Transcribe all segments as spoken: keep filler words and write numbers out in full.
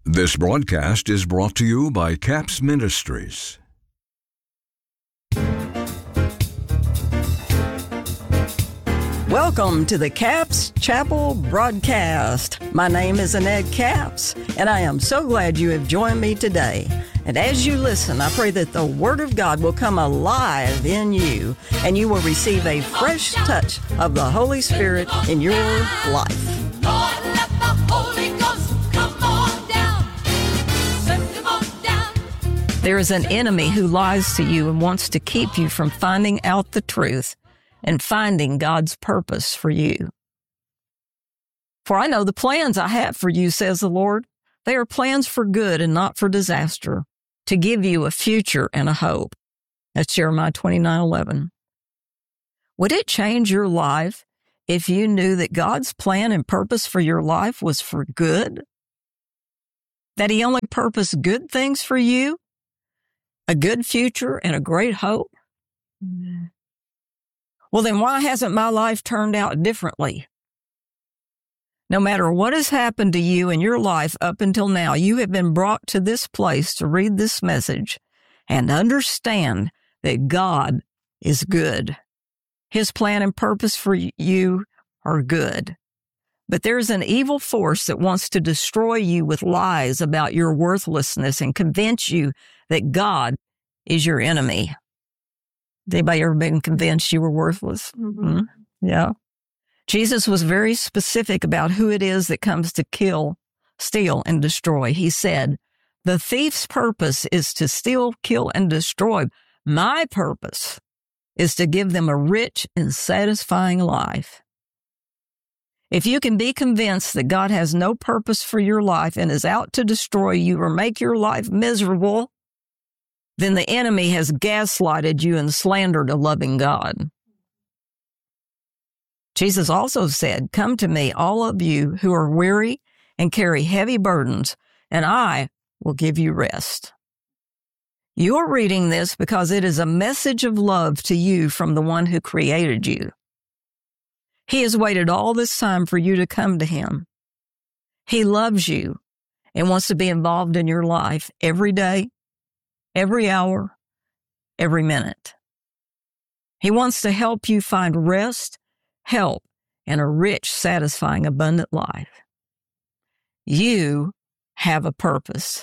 This broadcast is brought to you by CAPS Ministries. Welcome to the CAPS Chapel broadcast. My name is Annette Capps, and I am so glad you have joined me today. And as you listen, I pray that the Word of God will come alive in you, and you will receive a fresh touch of the Holy Spirit in your life. Lord, let the Holy Ghost come on down. Send him on down. There is an enemy who lies to you and wants to keep you from finding out the truth and finding God's purpose for you. For I know the plans I have for you, says the Lord. They are plans for good and not for disaster, to give you a future and a hope. That's Jeremiah twenty-nine eleven. Would it change your life if you knew that God's plan and purpose for your life was for good? That He only purposed good things for you? A good future and a great hope? Mm-hmm. Well, then why hasn't my life turned out differently? No matter what has happened to you in your life up until now, you have been brought to this place to read this message and understand that God is good. His plan and purpose for you are good. But there's an evil force that wants to destroy you with lies about your worthlessness and convince you that God is your enemy. Anybody ever been convinced you were worthless? Mm-hmm. Mm-hmm. Yeah. Jesus was very specific about who it is that comes to kill, steal, and destroy. He said, the thief's purpose is to steal, kill, and destroy. My purpose is to give them a rich and satisfying life. If you can be convinced that God has no purpose for your life and is out to destroy you or make your life miserable, then the enemy has gaslighted you and slandered a loving God. Jesus also said, come to me, all of you who are weary and carry heavy burdens, and I will give you rest. You're reading this because it is a message of love to you from the one who created you. He has waited all this time for you to come to Him. He loves you and wants to be involved in your life every day, every hour, every minute. He wants to help you find rest, help, and a rich, satisfying, abundant life. You have a purpose.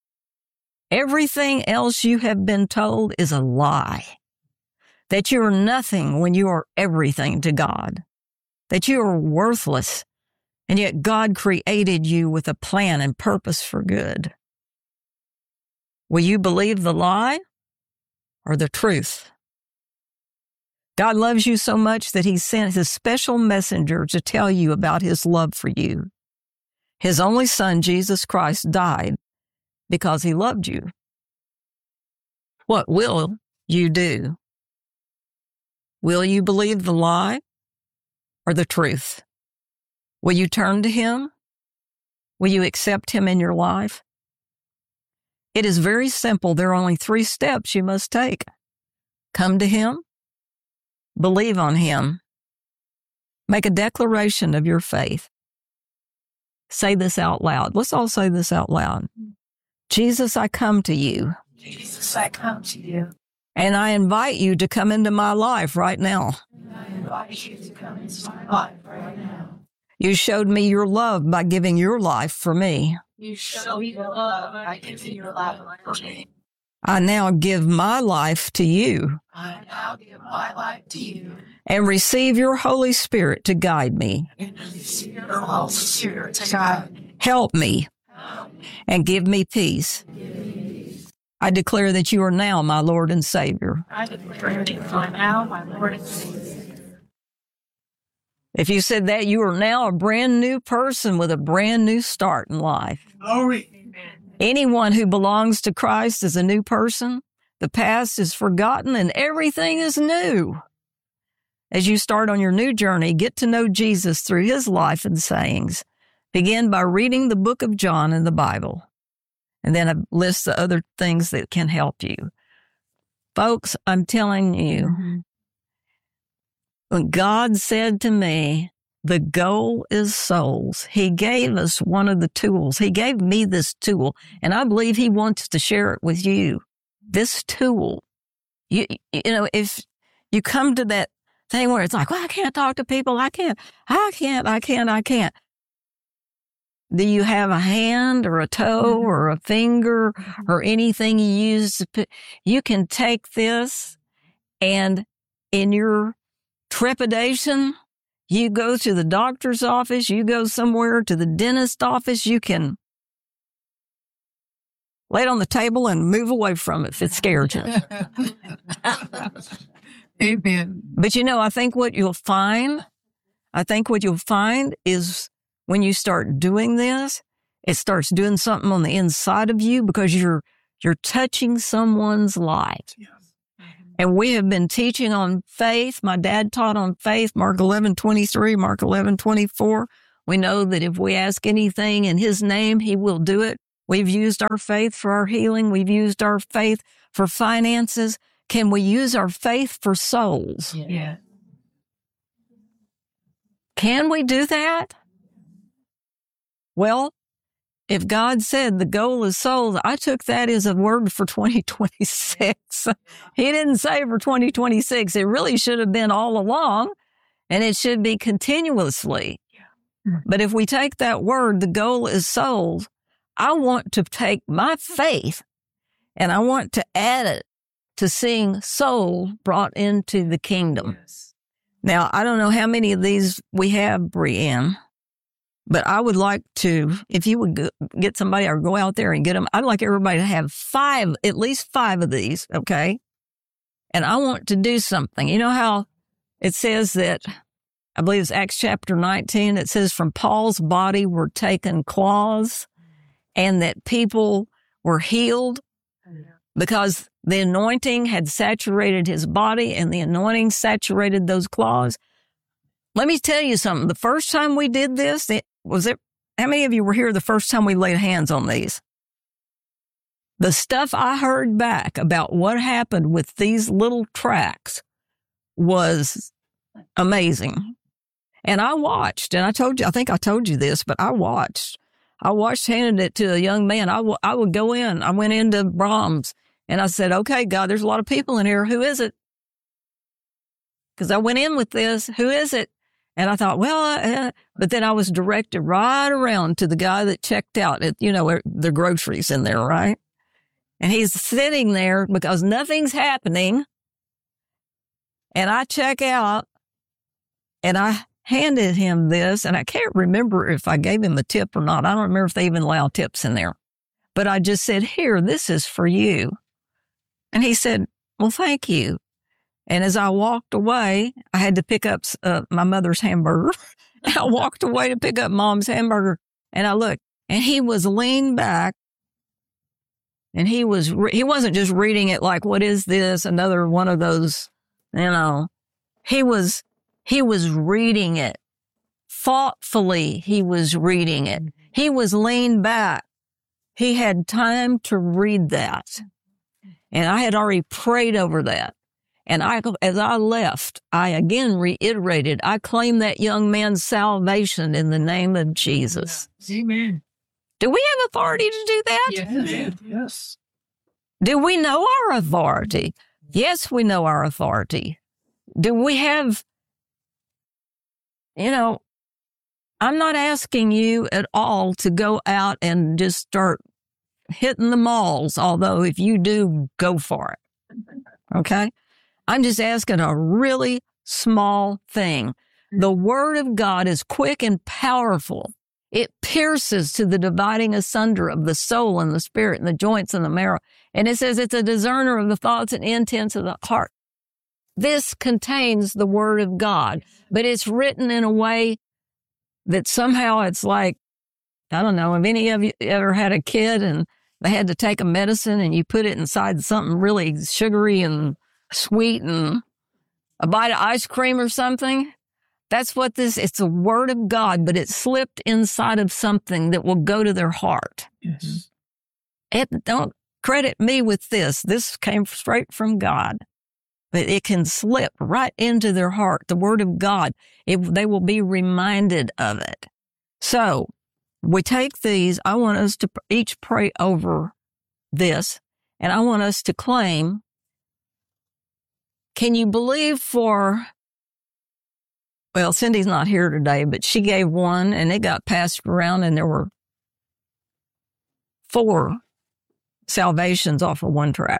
Everything else you have been told is a lie. That you are nothing when you are everything to God. That you are worthless, and yet God created you with a plan and purpose for good. Will you believe the lie or the truth? God loves you so much that He sent His special messenger to tell you about His love for you. His only Son, Jesus Christ, died because He loved you. What will you do? Will you believe the lie or the truth? Will you turn to Him? Will you accept Him in your life? It is very simple. There are only three steps you must take. Come to Him. Believe on Him. Make a declaration of your faith. Say this out loud. Let's all say this out loud. Jesus, I come to you. Jesus, I come to you. And I invite you to come into my life right now. And I invite you to come into my life right now. You showed me your love by giving your life for me. You showed me your love by giving your life for me. I now give my life to you. I now give my life to you. And receive your Holy Spirit to guide me. And receive your Holy Spirit to guide me. Help me. Help me. And give me peace. Give me peace. I declare that you are now my Lord and Savior. I declare that you are now my Lord and Savior. If you said that, you are now a brand new person with a brand new start in life. Glory. Anyone who belongs to Christ is a new person. The past is forgotten and everything is new. As you start on your new journey, get to know Jesus through His life and sayings. Begin by reading the book of John in the Bible. And then a list of other things that can help you. Folks, I'm telling you, Mm-hmm. when God said to me, the goal is souls. He gave us one of the tools. He gave me this tool, and I believe he wants to share it with you. This tool. You, you know, if you come to that thing where it's like, well, I can't talk to people. I can't, I can't, I can't, I can't. Do you have a hand or a toe or a finger or anything you use to put? You can take this, and in your trepidation, you go to the doctor's office, you go somewhere to the dentist office, you can lay it on the table and move away from it if it scares you. Amen. But you know, I think what you'll find, I think what you'll find is when you start doing this, it starts doing something on the inside of you because you're you're touching someone's life. Yes. And we have been teaching on faith. My dad taught on faith, Mark eleven twenty-three, Mark eleven twenty-four. We know that if we ask anything in his name, he will do it. We've used our faith for our healing. We've used our faith for finances. Can we use our faith for souls? Yeah. Can we do that? Well, if God said the goal is souls, I took that as a word for twenty twenty-six. He didn't say for twenty twenty-six. It really should have been all along, and it should be continuously. Yeah. But if we take that word, the goal is souls, I want to take my faith and I want to add it to seeing souls brought into the kingdom. Yes. Now, I don't know how many of these we have, Brianne, but I would like to, if you would go, get somebody or go out there and get them, I'd like everybody to have five, at least five of these, okay? And I want to do something. You know how it says that, I believe it's Acts chapter nineteen, it says from Paul's body were taken claws and that people were healed because the anointing had saturated his body and the anointing saturated those claws. Let me tell you something. The first time we did this, it, was it, how many of you were here the first time we laid hands on these? The stuff I heard back about what happened with these little tracks was amazing. And I watched, and I told you, I think I told you this, but I watched. I watched, handed it to a young man. I, w- I would go in. I went into Brahms, and I said, okay, God, there's a lot of people in here. Who is it? Because I went in with this. Who is it? And I thought, well, uh, but then I was directed right around to the guy that checked out at, you know, the groceries in there, right? And he's sitting there because nothing's happening. And I check out, and I handed him this, and I can't remember if I gave him a tip or not. I don't remember if they even allow tips in there. But I just said, here, this is for you. And he said, well, thank you. And as I walked away, I had to pick up uh, my mother's hamburger. I walked away to pick up Mom's hamburger, and I looked, and he was leaned back, and he was re- he wasn't just reading it like, what is this? Another one of those, you know. He was he was reading it thoughtfully. He was reading it. He was leaned back. He had time to read that, and I had already prayed over that. And I, as I left, I again reiterated, I claim that young man's salvation in the name of Jesus. Amen. Do we have authority to do that? Yes. Yes. Do we know our authority? Yes, we know our authority. Do we have, you know, I'm not asking you at all to go out and just start hitting the malls, although if you do, go for it. Okay? I'm just asking a really small thing. The word of God is quick and powerful. It pierces to the dividing asunder of the soul and the spirit and the joints and the marrow. And it says it's a discerner of the thoughts and intents of the heart. This contains the word of God, but it's written in a way that somehow it's like, I don't know, have any of you ever had a kid and they had to take a medicine and you put it inside something really sugary and sweet and a bite of ice cream or something? That's what this, it's a word of God, but it's slipped inside of something that will go to their heart. Yes. It, don't credit me with this. This came straight from God. but it can slip right into their heart. The Word of God, it, they will be reminded of it. So we take these. I want us to each pray over this, and I want us to claim, can you believe for, well, Cindy's not here today, but she gave one, and it got passed around, and there were four salvations off of one track.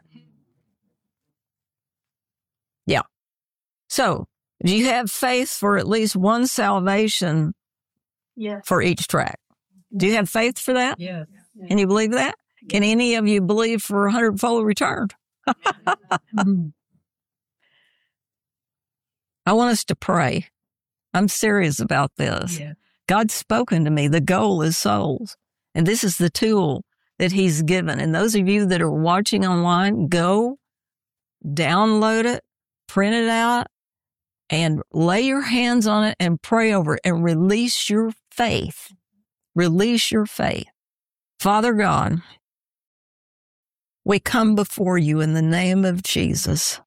Yeah. So, do you have faith for at least one salvation Yes. for each track? Do you have faith for that? Yes. Can you believe that? Can any of you believe for a hundredfold return? Mhm. I want us to pray. I'm serious about this. Yeah. God's spoken to me. The goal is souls. And this is the tool that he's given. And those of you that are watching online, go download it, print it out, and lay your hands on it and pray over it and release your faith. Release your faith. Father God, we come before you in the name of Jesus.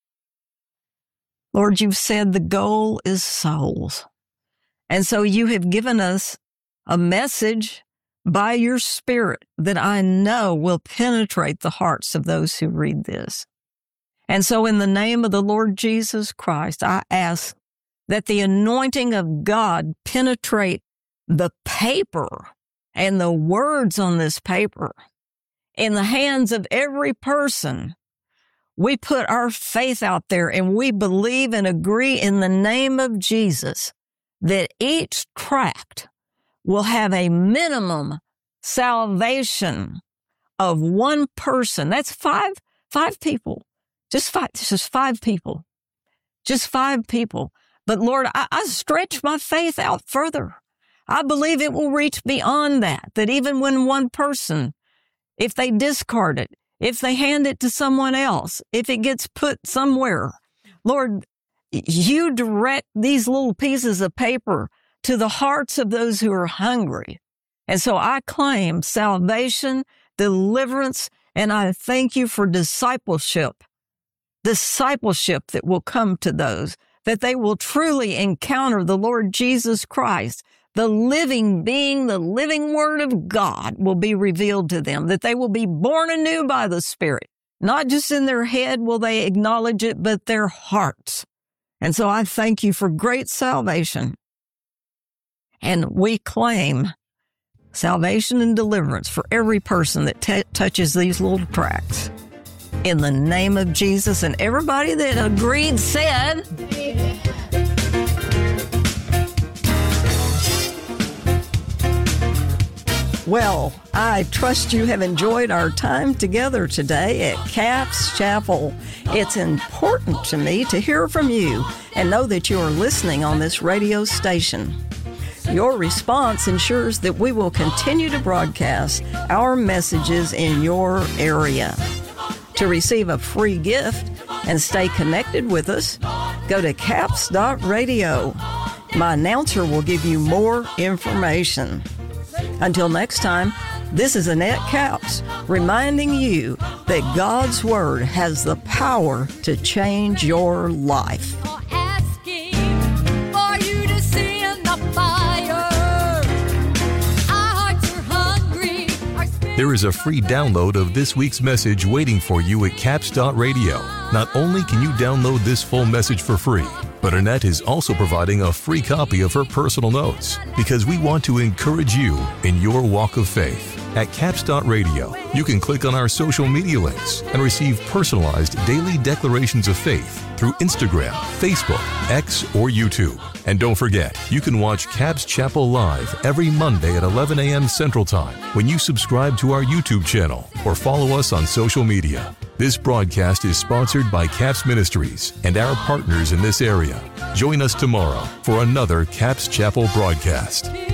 Lord, you've said the goal is souls. And so you have given us a message by your Spirit that I know will penetrate the hearts of those who read this. And so in the name of the Lord Jesus Christ, I ask that the anointing of God penetrate the paper and the words on this paper in the hands of every person. We put our faith out there and we believe and agree in the name of Jesus that each tract will have a minimum salvation of one person. That's five, five people. Just five, just five people. Just five people. But Lord, I, I stretch my faith out further. I believe it will reach beyond that, that even when one person, if they discard it, if they hand it to someone else, if it gets put somewhere, Lord, you direct these little pieces of paper to the hearts of those who are hungry. And so I claim salvation, deliverance, and I thank you for discipleship, discipleship that will come to those, that they will truly encounter the Lord Jesus Christ. The living being, the living Word of God will be revealed to them, that they will be born anew by the Spirit. Not just in their head will they acknowledge it, but their hearts. And so I thank you for great salvation. And we claim salvation and deliverance for every person that t- touches these little tracts. In the name of Jesus, and everybody that agreed said, well, I trust you have enjoyed our time together today at Capps Chapel. It's important to me to hear from you and know that you are listening on this radio station. Your response ensures that we will continue to broadcast our messages in your area. To receive a free gift and stay connected with us, go to capps dot radio. My announcer will give you more information. Until next time, this is Annette Capps reminding you that God's Word has the power to change your life. Asking for you to send the fire. Our hearts are hungry. Our spirits There is a free download of this week's message waiting for you at capps dot radio. Not only can you download this full message for free, but Annette is also providing a free copy of her personal notes because we want to encourage you in your walk of faith. At capps dot radio, you can click on our social media links and receive personalized daily declarations of faith through Instagram, Facebook, X, or YouTube. And don't forget, you can watch Capps Chapel live every Monday at eleven a.m. Central Time when you subscribe to our YouTube channel or follow us on social media. This broadcast is sponsored by Capps Ministries and our partners in this area. Join us tomorrow for another Capps Chapel broadcast.